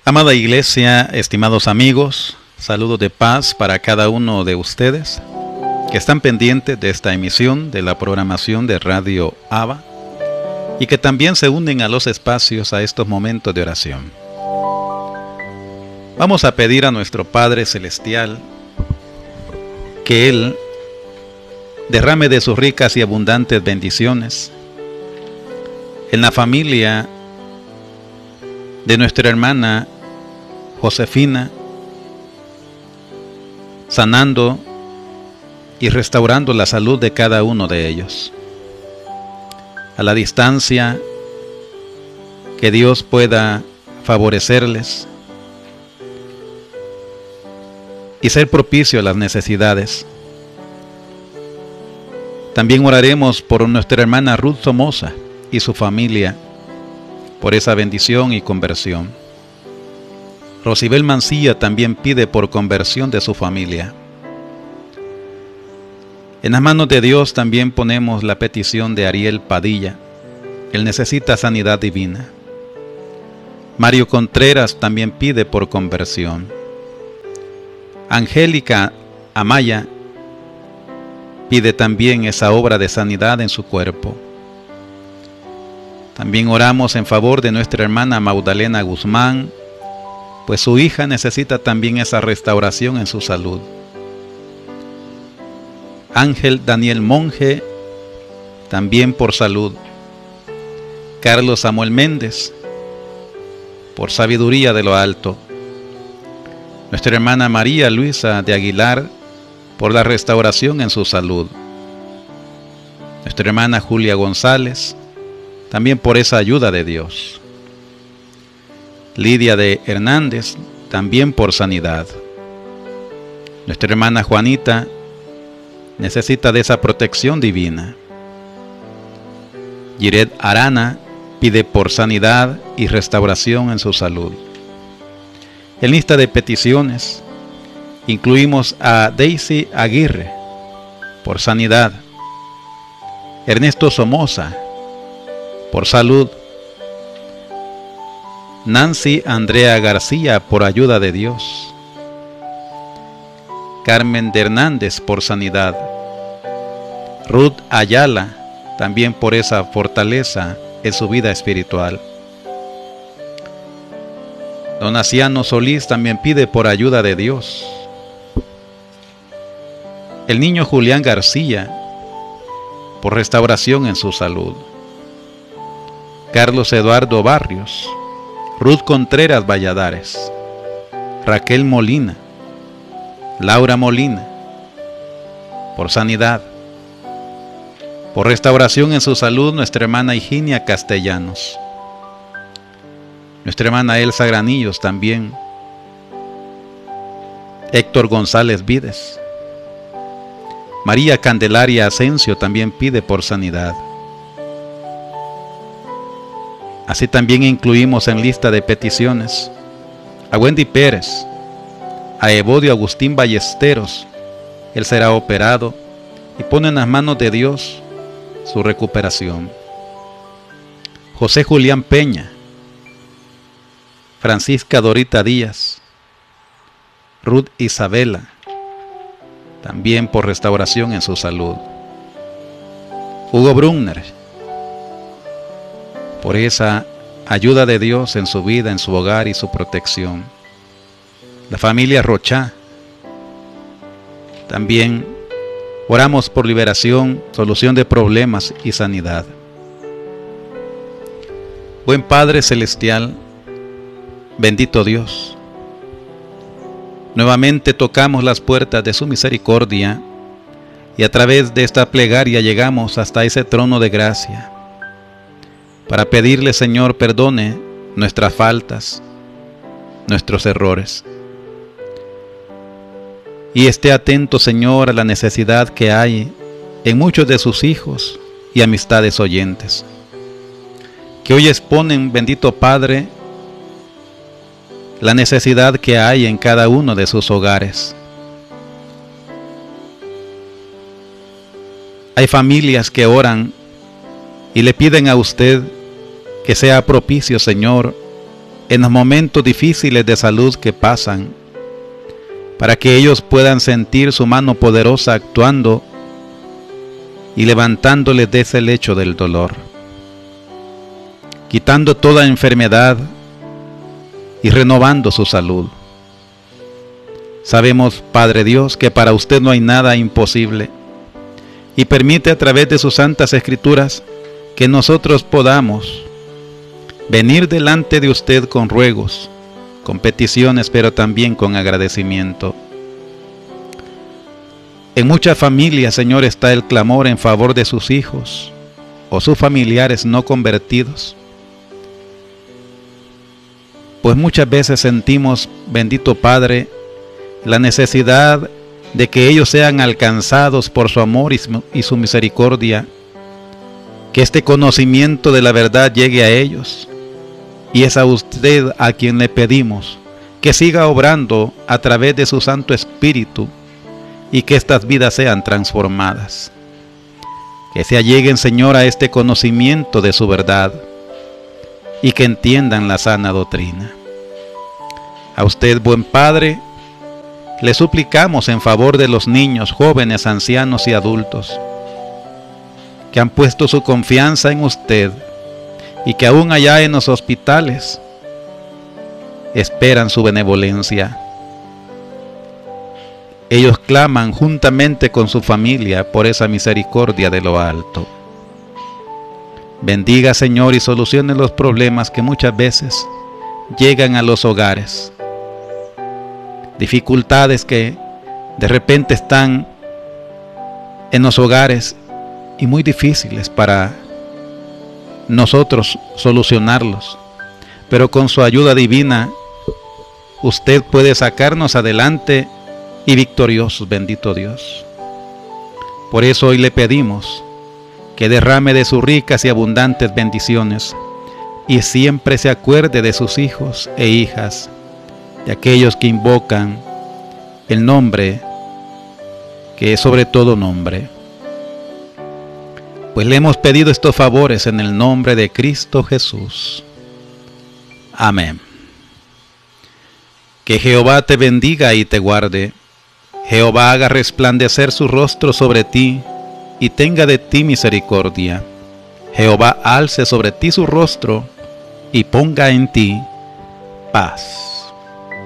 Amada Iglesia, estimados amigos, saludos de paz para cada uno de ustedes que están pendientes de esta emisión de la programación de Radio Abba y que también se unen a los espacios a estos momentos de oración. Vamos a pedir a nuestro Padre Celestial que Él derrame de sus ricas y abundantes bendiciones en la familia de nuestra hermana Josefina, sanando y restaurando la salud de cada uno de ellos. A la distancia, que Dios pueda favorecerles y ser propicio a las necesidades. También oraremos por nuestra hermana Ruth Somoza y su familia, por esa bendición y conversión. Rosibel Mancilla también pide por conversión de su familia. En las manos de Dios también ponemos la petición de Ariel Padilla. Él necesita sanidad divina. Mario Contreras también pide por conversión. Angélica Amaya pide también esa obra de sanidad en su cuerpo. También oramos en favor de nuestra hermana Magdalena Guzmán, pues su hija necesita también esa restauración en su salud. Ángel Daniel Monge, también por salud. Carlos Samuel Méndez, por sabiduría de lo alto. Nuestra hermana María Luisa de Aguilar, por la restauración en su salud. Nuestra hermana Julia González, también por esa ayuda de Dios. Lidia de Hernández, también por sanidad. Nuestra hermana Juanita necesita de esa protección divina. Yiret Arana pide por sanidad y restauración en su salud. En lista de peticiones incluimos a Daisy Aguirre por sanidad, Ernesto Somoza por salud, Nancy Andrea García por ayuda de Dios, Carmen de Hernández por sanidad, Ruth Ayala también por esa fortaleza en su vida espiritual. Donaciano Solís también pide por ayuda de Dios. El niño Julián García por restauración en su salud. Carlos Eduardo Barrios, Ruth Contreras Valladares, Raquel Molina, Laura Molina, por sanidad. Por restauración en su salud, nuestra hermana Higinia Castellanos. Nuestra hermana Elsa Granillos también. Héctor González Vides. María Candelaria Asensio también pide por sanidad. Así también incluimos en lista de peticiones a Wendy Pérez, a Evodio Agustín Ballesteros. Él será operado y pone en las manos de Dios su recuperación. José Julián Peña, Francisca Dorita Díaz, Ruth Isabela, también por restauración en su salud. Hugo Brunner, por esa ayuda de Dios en su vida, en su hogar y su protección. La familia Rochá, también oramos por liberación, solución de problemas y sanidad. Buen Padre Celestial, bendito Dios, nuevamente tocamos las puertas de su misericordia y a través de esta plegaria llegamos hasta ese trono de gracia para pedirle, Señor, perdone nuestras faltas, nuestros errores. Y esté atento, Señor, a la necesidad que hay en muchos de sus hijos y amistades oyentes, que hoy exponen, bendito Padre, la necesidad que hay en cada uno de sus hogares. Hay familias que oran y le piden a usted que sea propicio, Señor, en los momentos difíciles de salud que pasan, para que ellos puedan sentir su mano poderosa actuando y levantándoles de ese lecho del dolor, quitando toda enfermedad y renovando su salud. Sabemos, Padre Dios, que para usted no hay nada imposible, y permite a través de sus santas escrituras que nosotros podamos venir delante de usted con ruegos, con peticiones, pero también con agradecimiento. En muchas familias, Señor, está el clamor en favor de sus hijos o sus familiares no convertidos. Pues muchas veces sentimos, bendito Padre, la necesidad de que ellos sean alcanzados por su amor y su misericordia, que este conocimiento de la verdad llegue a ellos. Y es a usted a quien le pedimos que siga obrando a través de su Santo Espíritu y que estas vidas sean transformadas. Que se alleguen, Señor, a este conocimiento de su verdad y que entiendan la sana doctrina. A usted, buen Padre, le suplicamos en favor de los niños, jóvenes, ancianos y adultos que han puesto su confianza en usted y que aún allá en los hospitales esperan su benevolencia. Ellos claman juntamente con su familia por esa misericordia de lo alto. Bendiga, Señor, y solucione los problemas que muchas veces llegan a los hogares. Dificultades que de repente están en los hogares y muy difíciles para nosotros solucionarlos, pero con su ayuda divina usted puede sacarnos adelante y victoriosos, bendito Dios. Por eso hoy le pedimos que derrame de sus ricas y abundantes bendiciones y siempre se acuerde de sus hijos e hijas, de aquellos que invocan el nombre que es sobre todo nombre. Pues le hemos pedido estos favores en el nombre de Cristo Jesús. Amén. Que Jehová te bendiga y te guarde. Jehová haga resplandecer su rostro sobre ti y tenga de ti misericordia. Jehová alce sobre ti su rostro y ponga en ti paz.